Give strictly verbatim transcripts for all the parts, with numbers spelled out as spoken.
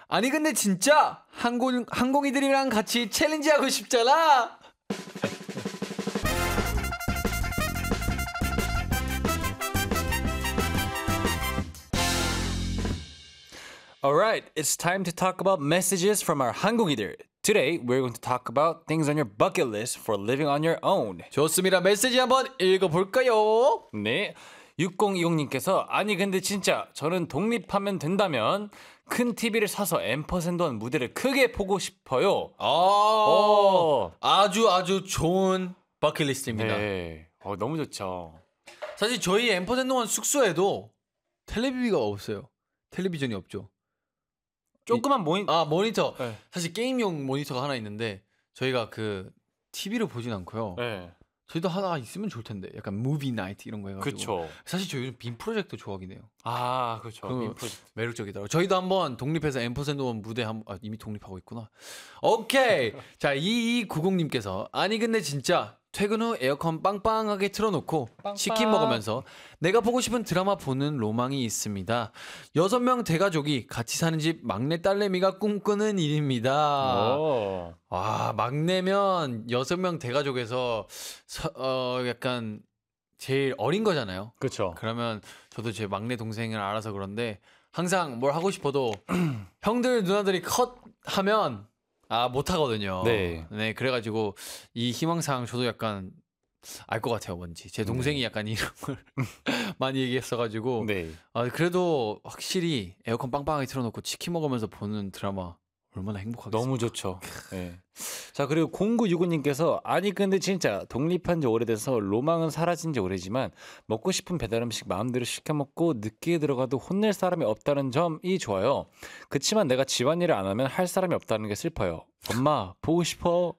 아니 근데 진짜 항공 항공이들이랑 같이 챌린지 하고 싶잖아. Alright, it's time to talk about messages from our 항공이들. Today, we're going to talk about things on your bucket list for living on your own. 좋습니다. 메시지 한번 읽어볼까요? 네, 육공이공님께서 아니 근데 진짜 저는 독립하면 된다면 큰 티비를 사서 앰퍼샌드원 무대를 크게 보고 싶어요. 아, 오. 아주 아주 좋은 버킷리스트입니다. 네, 어, 너무 좋죠. 사실 저희 앰퍼샌드원 숙소에도 텔레비가 없어요. 텔레비전이 없죠. 조그만 모니 아 모니터. 네. 사실 게임용 모니터가 하나 있는데 저희가 그 티비를 보진 않고요. 네. 저희도 하나 있으면 좋을 텐데 약간 무비 나이트 이런 거 해가지고. 그렇죠. 사실 저희 요즘 빔 프로젝터 좋아하긴 해요. 아 그렇죠. 그 매력적이더라고요. 저희도 한번 독립해서 앰퍼샌드원 무대 한 아, 이미 독립하고 있구나. 오케이. 자 이이구공님께서 아니 근데 진짜 퇴근 후 에어컨 빵빵하게 틀어놓고 빵빵. 치킨 먹으면서 내가 보고 싶은 드라마 보는 로망이 있습니다. 여섯 명 대가족이 같이 사는 집 막내 딸내미가 꿈꾸는 일입니다. 오. 와 막내면 여섯 명 대가족에서 서, 어 약간 제일 어린 거잖아요. 그렇죠. 그러면 저도 제 막내 동생을 알아서 그런데 항상 뭘 하고 싶어도 형들 누나들이 컷 하면 아 못하거든요. 네. 네 그래가지고 이 희망사항 저도 약간 알 것 같아요 뭔지. 제 동생이 네. 약간 이런 걸 많이 얘기했어가지고 네. 아 그래도 확실히 에어컨 빵빵하게 틀어놓고 치킨 먹으면서 보는 드라마 얼마나 행복하겠어요. 너무 좋죠. 네. 자 그리고 공구육오님께서 아니 근데 진짜 독립한 지 오래돼서 로망은 사라진 지 오래지만 먹고 싶은 배달 음식 마음대로 시켜 먹고 늦게 들어가도 혼낼 사람이 없다는 점이 좋아요. 그치만 내가 집안일을 안 하면 할 사람이 없다는 게 슬퍼요. 엄마 보고 싶어.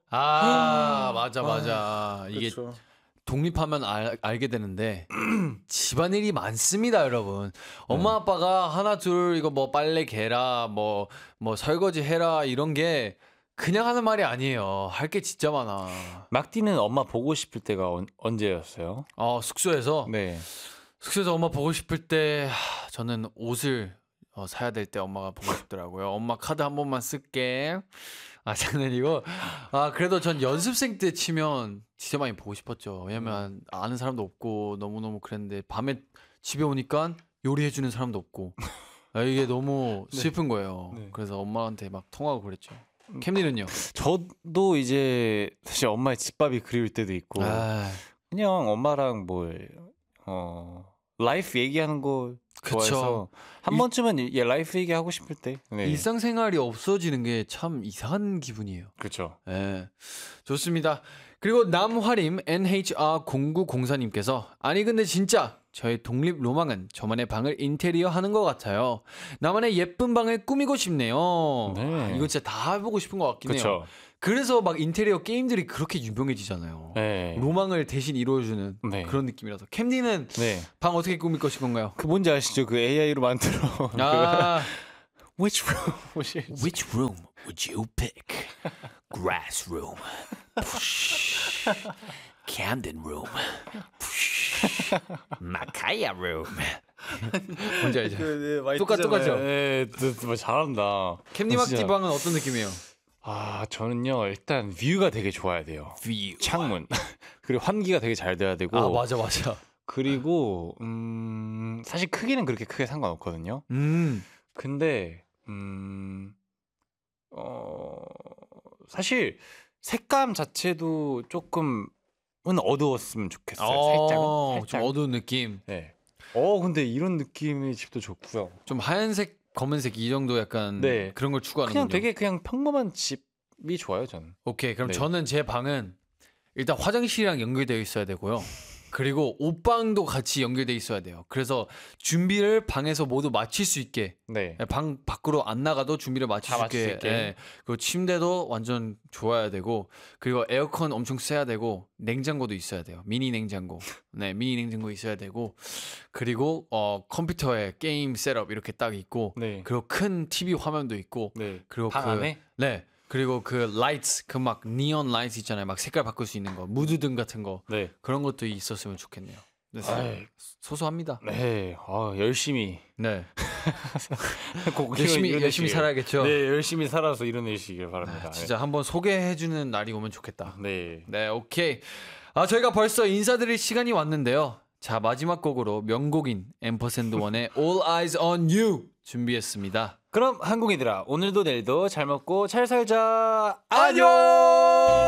아 맞아 맞아 이게 그렇죠. 독립하면 알, 알게 되는데 집안일이 많습니다 여러분. 엄마 아빠가 하나 둘 이거 뭐 빨래 개라 뭐 뭐 설거지 해라 이런 게 그냥 하는 말이 아니에요. 할 게 진짜 많아. 막디는 엄마 보고 싶을 때가 언, 언제였어요? 어 숙소에서 네. 숙소에서 엄마 보고 싶을 때 하, 저는 옷을 어, 사야 될 때 엄마가 보고 싶더라고요. 엄마 카드 한 번만 쓸게. 아 장난이고 아 그래도 전 연습생 때 치면 진짜 많이 보고 싶었죠. 왜냐면 아는 사람도 없고 너무너무 그랬는데 밤에 집에 오니까 요리해주는 사람도 없고 아, 이게 너무 슬픈 거예요. 네. 그래서 엄마한테 막 통화하고 그랬죠. 캠리는요? 저도 이제 사실 엄마의 집밥이 그리울 때도 있고 아, 그냥 엄마랑 뭐 어, 라이프 얘기하는 거 그쵸. 좋아해서 한 일- 번쯤은 얘 라이프 얘기하고 싶을 때. 네. 일상생활이 없어지는 게 참 이상한 기분이에요. 그렇죠. 예, 좋습니다. 그리고 남화림 엔에이치알 공구공사님께서 아니 근데 진짜 저의 독립 로망은 저만의 방을 인테리어 하는 것 같아요. 나만의 예쁜 방을 꾸미고 싶네요. 네. 아, 이거 진짜 다 해보고 싶은 것 같긴 해요. 그렇죠. 그래서 막 인테리어 게임들이 그렇게 유명해지잖아요. 네. 로망을 대신 이루어주는 네. 그런 느낌이라서. 캠디는 네. 방 어떻게 꾸밀 것인 건가요? 그 뭔지 아시죠? 그 에이아이로 만들어. 아, Which room? would you- Which room would you pick? Grass room. Camden room. Makaya room. 뭔지 알죠? 그, 네, 많이 똑같- 뜨잖아요. 똑같죠? 네, 또, 뭐 잘한다. 캠디막디 진짜. 방은 어떤 느낌이에요? 아, 저는요 일단 뷰가 되게 좋아야 돼요. View. 창문 그리고 환기가 되게 잘 돼야 되고. 아 맞아 맞아. 그리고 음 사실 크기는 그렇게 크게 상관없거든요. 음. 근데 음 어, 사실 색감 자체도 조금은 어두웠으면 좋겠어요. 살짝은. 어, 좀 살짝. 어두운 느낌. 네. 어 근데 이런 느낌의 집도 좋고요. 좀 하얀색, 검은색 이 정도 약간 네. 그런 걸 추구하는 그냥 되게 그냥 평범한 집이 좋아요, 저는. 오케이. 그럼 네. 저는 제 방은 일단 화장실이랑 연결되어 있어야 되고요. 그리고 옷방도 같이 연결돼 있어야 돼요. 그래서 준비를 방에서 모두 마칠 수 있게 네. 방 밖으로 안 나가도 준비를 마칠 다 수 마칠 있게, 수 있게. 예. 그리고 침대도 완전 좋아야 되고 그리고 에어컨 엄청 쐬야 되고 냉장고도 있어야 돼요. 미니 냉장고. 네, 미니 냉장고 있어야 되고 그리고 어 컴퓨터에 게임 셋업 이렇게 딱 있고 네. 그리고 큰 티비 화면도 있고 네. 그리고 방 그, 안에? 네. 그리고 그 라이트 그 막 니온 라이트 있잖아요. 막 색깔 바꿀 수 있는 거. 무드등 같은 거. 네. 그런 것도 있었으면 좋겠네요. 아이, 소소합니다. 네, 아, 열심히 네. 꼭 열심히 이뤄내시길. 열심히 살아야겠죠. 네, 열심히 살아서 이뤄내시길 바랍니다. 아, 진짜 한번 소개해주는 날이 오면 좋겠다. 네. 네, 오케이. 아, 저희가 벌써 인사드릴 시간이 왔는데요. 자, 마지막 곡으로 명곡인 앰퍼샌드 원의 All Eyes on You 준비했습니다. 그럼 한국인들아, 오늘도 내일도 잘 먹고 잘 살자. 안녕.